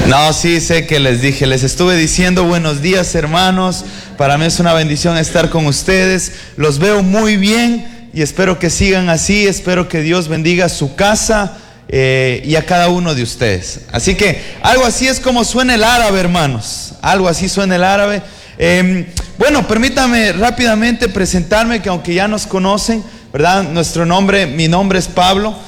No, sí, sé que les dije, les estuve diciendo buenos días, hermanos. Para mí es una bendición estar con ustedes. Los veo muy bien y espero que sigan así. Espero que Dios bendiga su casa y a cada uno de ustedes. Así que algo así es como suena el árabe, hermanos. Algo así suena el árabe. Bueno, permítame rápidamente presentarme, que aunque ya nos conocen, ¿verdad? Mi nombre es Pablo.